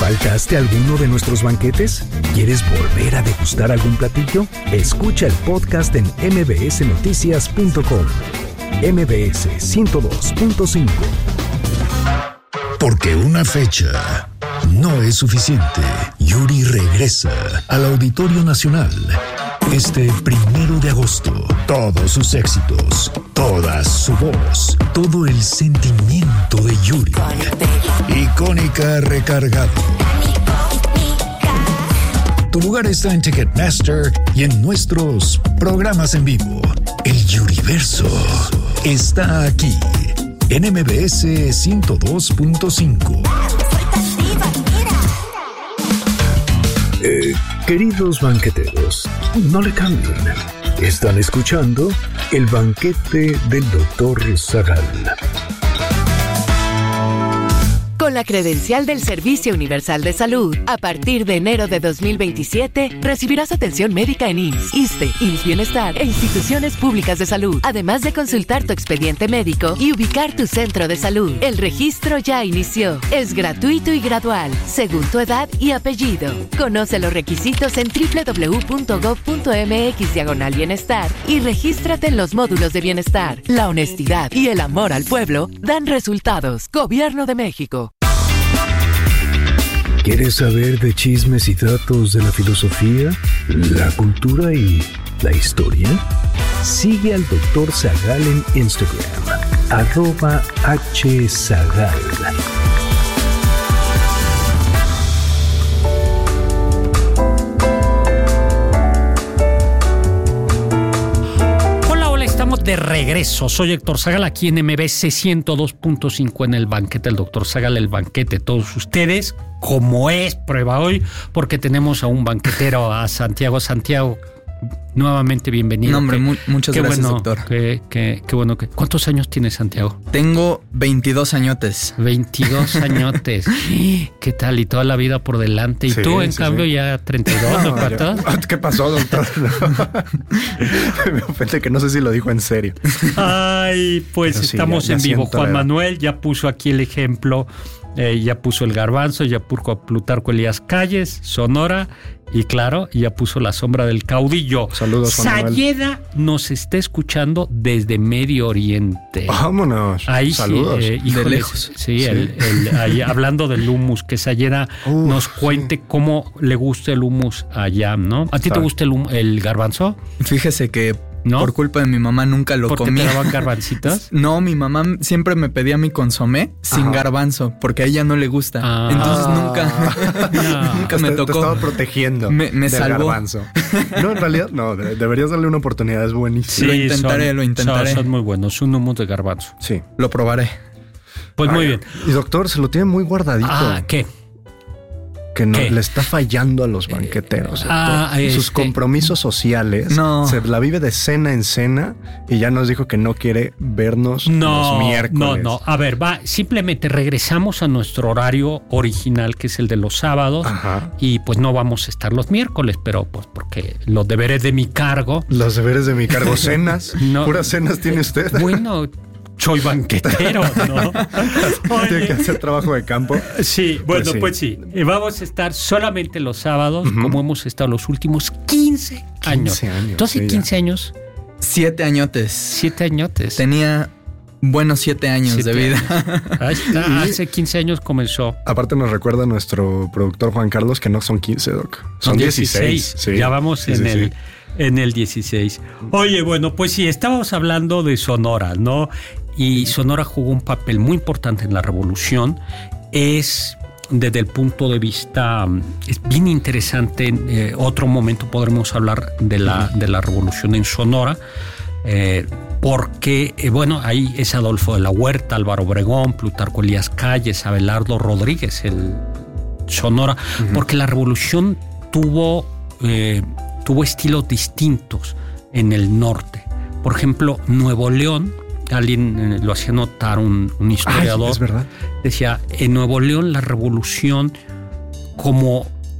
¿Faltaste a alguno de nuestros banquetes? ¿Quieres volver a degustar algún platillo? Escucha el podcast en mbsnoticias.com. MBS 102.5. Porque una fecha no es suficiente. Yuri regresa al Auditorio Nacional este 1 de agosto. Todos sus éxitos, toda su voz, todo el sentimiento de Yuri. Icónica recargado. Tu lugar está en Ticketmaster y en nuestros programas en vivo. El Yuriverso está aquí en MBS 102.5. Queridos banqueteros, no le cambien. Están escuchando El Banquete del Dr. Zagal. Con la credencial del Servicio Universal de Salud, a partir de enero de 2027, recibirás atención médica en IMSS, ISSSTE, IMSS Bienestar e instituciones públicas de salud, además de consultar tu expediente médico y ubicar tu centro de salud. El registro ya inició. Es gratuito y gradual, según tu edad y apellido. Conoce los requisitos en www.gov.mx/bienestar y regístrate en los módulos de bienestar. La honestidad y el amor al pueblo dan resultados. Gobierno de México. ¿Quieres saber de chismes y datos de la filosofía, la cultura y la historia? Sigue al Dr. Zagal en Instagram, @hzagal. De regreso, soy Héctor Zagal aquí en MBS 102.5 en el banquete del Dr. Zagal, el banquete de todos ustedes, como es prueba hoy, porque tenemos a un banquetero, a Santiago. Santiago, nuevamente bienvenido. No, hombre, muchas gracias, bueno, doctor. Qué bueno que... ¿Cuántos años tienes, Santiago? Tengo 22 añotes. 22 añotes. ¿Qué tal? Y toda la vida por delante. Y sí, tú, en cambio, ya 32, ¿no? ¿Qué pasó, doctor? Me ofende que no sé si lo dijo en serio. Ay, pues sí, estamos en vivo. Juan Manuel ya puso aquí el ejemplo. Ya puso el garbanzo, ya puso Plutarco Elías Calles, Sonora, y claro, ya puso La Sombra del Caudillo. Saludos, Juan Manuel. Sayeda nos está escuchando desde Medio Oriente. Vámonos. Ahí saludos. Sí, de lejos. Sí. Ahí, hablando del hummus, que Sayeda nos cuente cómo le gusta el hummus allá, ¿no? ¿A ti te gusta el garbanzo? Fíjese que ¿no? Por culpa de mi mamá nunca lo comí. ¿Por qué te daban garbancitos? No, mi mamá siempre me pedía mi consomé sin garbanzo, porque a ella no le gusta. Entonces nunca me tocó. Te estaba protegiendo me del salvó. Garbanzo. No, en realidad, no. Deberías darle una oportunidad, es buenísimo. Sí, lo intentaré. Son muy buenos, un hummus de garbanzo. Sí. Lo probaré. Pues muy bien. Y doctor, se lo tiene muy guardadito. ¿Qué? Que no le está fallando a los banqueteros. Sus compromisos sociales. Se la vive de cena en cena y ya nos dijo que no quiere vernos los miércoles. No. A ver, simplemente regresamos a nuestro horario original, que es el de los sábados. Ajá. Y pues no vamos a estar los miércoles, pero pues porque los deberes de mi cargo. Los deberes de mi cargo, cenas. Puras cenas tiene usted. Bueno, soy banquetero, ¿no? Tiene que hacer trabajo de campo. Sí, bueno, pues sí. Vamos a estar solamente los sábados, como hemos estado los últimos 15 años. Entonces, 15 años. 7 añotes. 7 añotes. Tenía buenos 7 años de vida. Ahí está, hace 15 años comenzó. Aparte nos recuerda nuestro productor Juan Carlos que no son 15, Doc. Son 16. Sí. Ya vamos en el 16. Oye, bueno, pues sí, estábamos hablando de Sonora, ¿no? Y Sonora jugó un papel muy importante en la revolución. Es, desde el punto de vista, es bien interesante. En otro momento podremos hablar de la revolución en Sonora. Porque, bueno, ahí es Adolfo de la Huerta, Álvaro Obregón, Plutarco Elías Calles, Abelardo Rodríguez, el Sonora. Porque la revolución tuvo estilos distintos en el norte. Por ejemplo, Nuevo León, alguien lo hacía notar, un historiador. Es verdad. Decía, en Nuevo León la revolución, como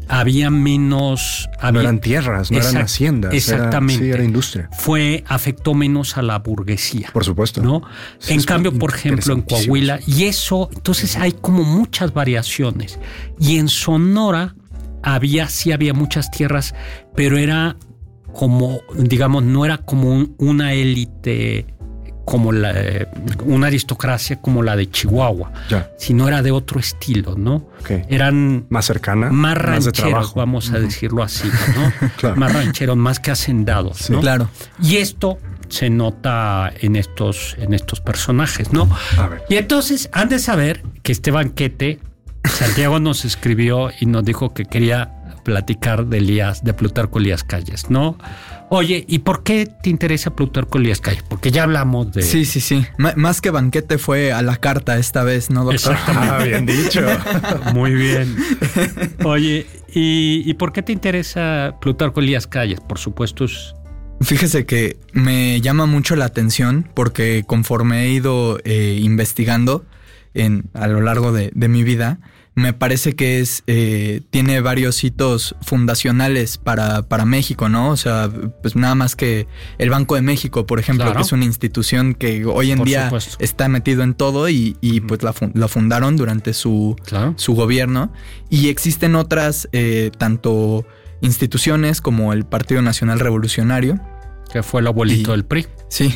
había menos... No eran tierras, no eran haciendas. Exactamente. Era industria. Afectó menos a la burguesía. Por supuesto. ¿No? En cambio, por ejemplo, en Coahuila, y eso, entonces hay como muchas variaciones. Y en Sonora había muchas tierras, pero era como, digamos, no era como una élite, como una aristocracia como la de Chihuahua, sino era de otro estilo, ¿no? Okay. Eran más cercana, más rancheros, vamos a decirlo así, ¿no? Claro. Más rancheros, más que hacendados, ¿no? Claro. Y esto se nota en estos personajes, ¿no? A ver. Y entonces han de saber que este banquete, Santiago nos escribió y nos dijo que quería platicar de Plutarco Elías Calles, ¿no? Oye, ¿y por qué te interesa Plutarco Elías Calles? Porque ya hablamos de... Sí. Más que banquete fue a la carta esta vez, ¿no, doctor? Exactamente. Bien dicho. Muy bien. Oye, ¿y por qué te interesa Plutarco Elías Calles? Por supuesto es... Fíjese que me llama mucho la atención porque conforme he ido investigando a lo largo de mi vida, me parece que tiene varios hitos fundacionales para México, ¿no? O sea, pues nada más que el Banco de México, por ejemplo, que es una institución que hoy en día está metido en todo y pues la fundaron durante su gobierno. Y existen otras, tanto instituciones como el Partido Nacional Revolucionario. Que fue el abuelito del PRI. Sí.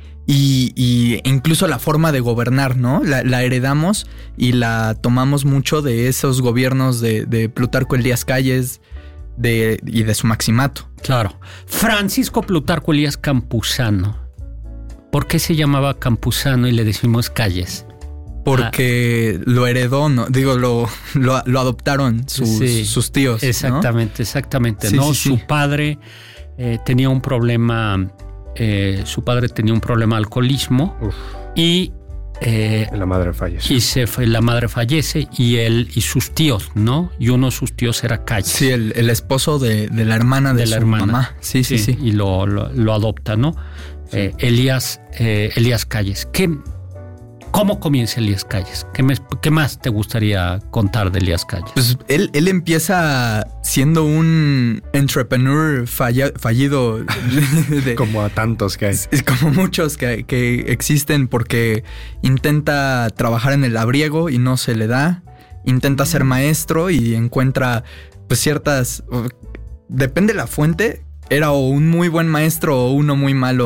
Y incluso la forma de gobernar, ¿no? La heredamos y la tomamos mucho de esos gobiernos de Plutarco Elías Calles y de su maximato. Claro. Francisco Plutarco Elías Campuzano. ¿Por qué se llamaba Campuzano y le decimos Calles? Porque lo heredó, ¿no? Digo, lo adoptaron sus tíos. Exactamente, ¿no? Exactamente. Sí, ¿no? Su padre tenía un problema... su padre tenía un problema de alcoholismo. y la madre fallece. La madre fallece y él y sus tíos, ¿no? Y uno de sus tíos era Calles. Sí, el esposo de la hermana de su mamá. Sí. Y lo adopta, ¿no? Sí. Elías Calles. ¿Cómo comienza Elías Calles? ¿Qué más te gustaría contar de Elías Calles? Pues él empieza siendo un entrepreneur fallido. Como a tantos que hay. Como muchos que existen, porque intenta trabajar en el labriego y no se le da. Intenta ser maestro y encuentra pues ciertas... Depende de la fuente... Era o un muy buen maestro o uno muy malo.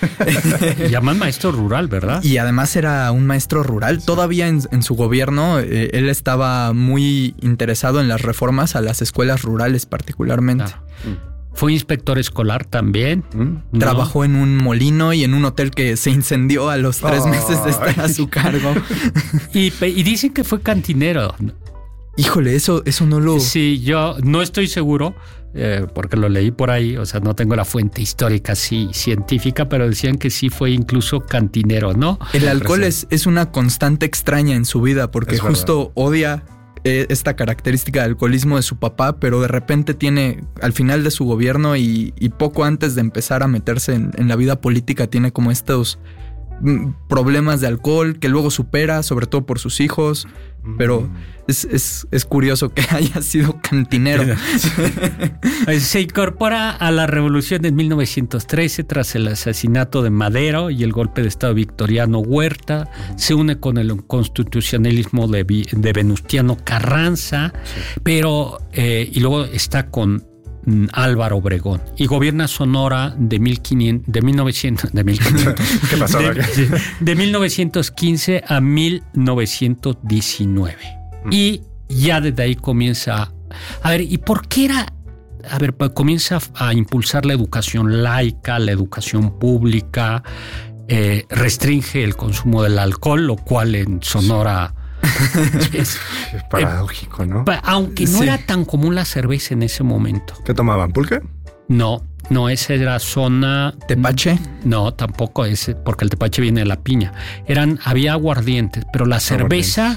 Llaman maestro rural, ¿verdad? Y además era un maestro rural. Sí. Todavía en su gobierno, él estaba muy interesado en las reformas a las escuelas rurales particularmente. Fue inspector escolar también. ¿No? Trabajó en un molino y en un hotel que se incendió a los 3 meses de estar a su cargo. Y dicen que fue cantinero. Híjole, eso no lo... Sí, yo no estoy seguro, porque lo leí por ahí, o sea, no tengo la fuente histórica así científica, pero decían que sí fue incluso cantinero, ¿no? El alcohol es una constante extraña en su vida, porque justo odia esta característica de alcoholismo de su papá, pero de repente tiene, al final de su gobierno y poco antes de empezar a meterse en la vida política, tiene como estos problemas de alcohol que luego supera, sobre todo por sus hijos, pero es curioso que haya sido cantinero. Se incorpora a la revolución en 1913 tras el asesinato de Madero y el golpe de estado Victoriano Huerta. Se une con el constitucionalismo de Venustiano Carranza, pero y luego está con Álvaro Obregón y gobierna Sonora de 1900. ¿Qué pasó? De 1915 a 1919. Y ya desde ahí comienza a ver, ¿y por qué comienza a impulsar la educación laica, la educación pública, restringe el consumo del alcohol, lo cual en Sonora es paradójico, ¿no? Aunque no era tan común la cerveza en ese momento. ¿Qué tomaban? ¿Pulque? No, esa era zona... ¿Tepache? No, tampoco ese, porque el tepache viene de la piña. Había aguardientes, pero la cerveza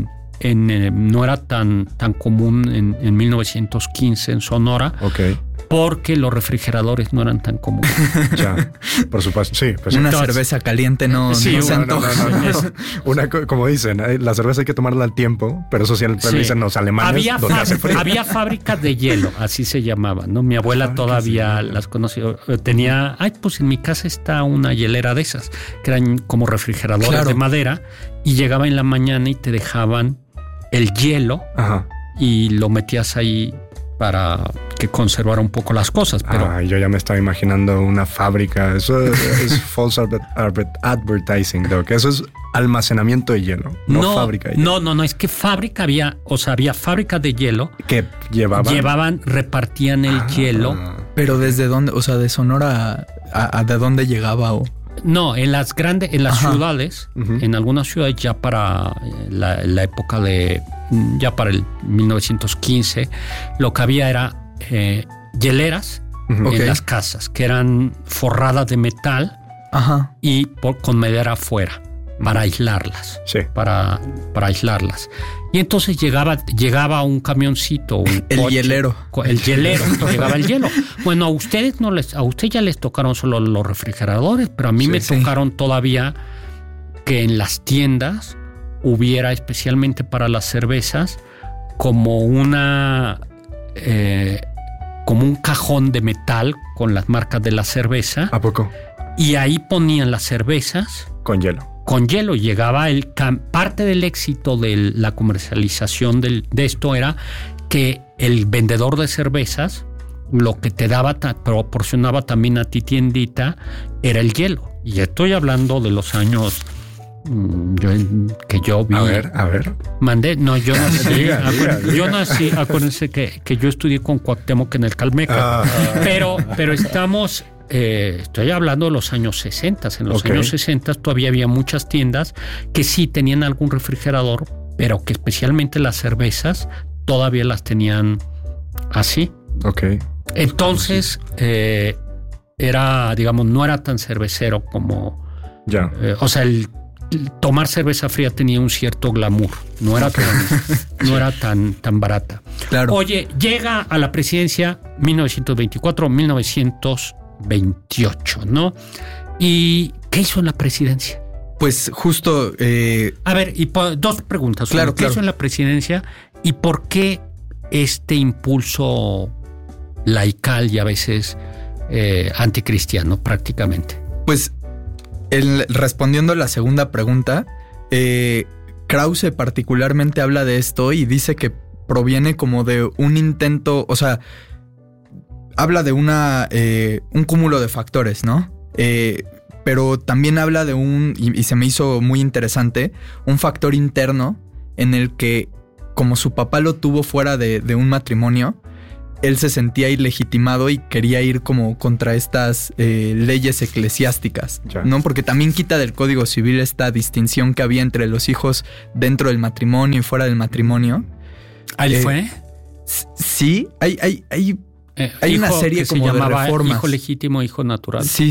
no era tan común en 1915 en Sonora. Okay. porque los refrigeradores no eran tan comunes. Ya, por supuesto, sí. Pues una cerveza caliente no se antoja. No. Como dicen, la cerveza hay que tomarla al tiempo, pero eso sí dicen los alemanes. Había fábricas de hielo, así se llamaban, ¿no? Mi abuela todavía las conoció. Tenía, pues en mi casa está una hielera de esas, que eran como refrigeradores de madera, y llegaba en la mañana y te dejaban el hielo. Ajá. Y lo metías ahí para que conservara un poco las cosas. Pero yo ya me estaba imaginando una fábrica. Eso es false advertising, creo que eso es almacenamiento de hielo, no fábrica de hielo. No, es que fábrica había fábrica de hielo que repartían el hielo. Pero ¿desde dónde? O sea, de Sonora a ¿de dónde llegaba? No, en las ciudades, en algunas ciudades ya para la época ya para el 1915, lo que había era hieleras en las casas, que eran forradas de metal y con madera afuera para aislarlas. Sí. Para aislarlas. Y entonces llegaba un camioncito, el coche, hielero. Llegaba el hielo. Bueno, a usted ya les tocaron solo los refrigeradores, pero a mí me tocaron todavía que en las tiendas hubiera, especialmente para las cervezas, como un cajón de metal con las marcas de la cerveza. ¿A poco? Y ahí ponían las cervezas con hielo. Llegaba parte del éxito de la comercialización de esto era que el vendedor de cervezas lo que te proporcionaba también a ti tiendita era el hielo. Y estoy hablando de los años que yo vi. A ver. Mandé, no, yo nací. Yo nací, acuérdense que yo estudié con Cuauhtémoc en el Calmeca. Pero estamos, estoy hablando de los años 60. En los años 60 todavía había muchas tiendas que sí tenían algún refrigerador, pero que especialmente las cervezas todavía las tenían así. Entonces, era, digamos, no era tan cervecero como... Ya. O sea, el tomar cerveza fría tenía un cierto glamour. No era tan barata. Claro. Oye, llega a la presidencia 1924-1928, ¿no? ¿Y qué hizo en la presidencia? Pues justo... A ver, dos preguntas. Claro, ¿Qué hizo en la presidencia y por qué este impulso laical y a veces anticristiano prácticamente? Pues respondiendo a la segunda pregunta, Krause particularmente habla de esto y dice que proviene como de un intento, o sea, habla de un cúmulo de factores, ¿no? Pero también habla de y se me hizo muy interesante, un factor interno en el que, como su papá lo tuvo fuera de un matrimonio, él se sentía ilegitimado y quería ir como contra estas leyes eclesiásticas, ¿no? Porque también quita del Código Civil esta distinción que había entre los hijos dentro del matrimonio y fuera del matrimonio. ¿Ahí fue? Sí, hay una serie como de reformas. Hijo legítimo, hijo natural. Sí.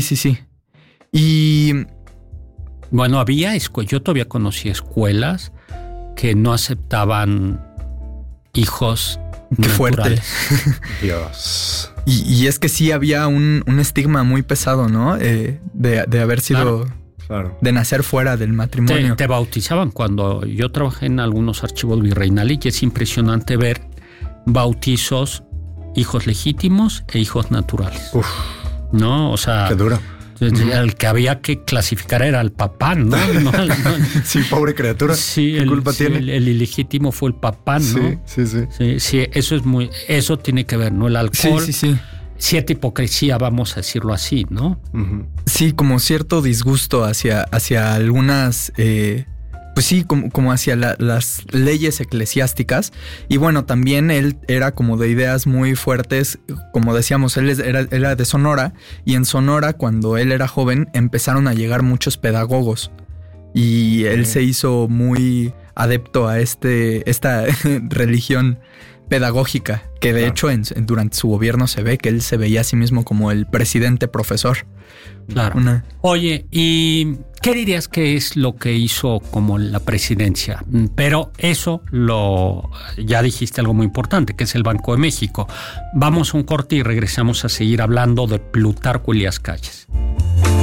Y... Bueno, yo todavía conocí escuelas que no aceptaban hijos Qué naturales. Fuerte. Dios. Y es que sí había un estigma muy pesado, ¿no? De haber sido... Claro. De nacer fuera del matrimonio. Te bautizaban. Cuando yo trabajé en algunos archivos virreinales y es impresionante ver bautizos, hijos legítimos e hijos naturales. Uf. ¿No? O sea... Qué duro. El que había que clasificar era el papá, ¿no? Sí, pobre criatura. Sí, ¿qué culpa tiene? El ilegítimo fue el papá, ¿no? Sí, eso tiene que ver, ¿no? El alcohol. Sí. Cierta hipocresía, vamos a decirlo así, ¿no? Sí, como cierto disgusto hacia algunas... pues sí, como hacia las leyes eclesiásticas. Y bueno, también él era como de ideas muy fuertes. Como decíamos, él era de Sonora. Y en Sonora, cuando él era joven, empezaron a llegar muchos pedagogos. Y él se hizo muy adepto a esta religión pedagógica. Que de hecho durante su gobierno se ve que él se veía a sí mismo como el presidente profesor. Claro. Oye, ¿y ¿Qué dirías que es lo que hizo como la presidencia? Pero eso ya dijiste algo muy importante, que es el Banco de México. Vamos a un corte y regresamos a seguir hablando de Plutarco Elías Calles.